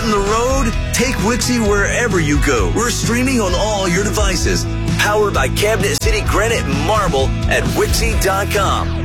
hitting the road? Take Wixie wherever you go. We're streaming on all your devices. Powered by Cabinet City Granite and Marble at Wixie.com.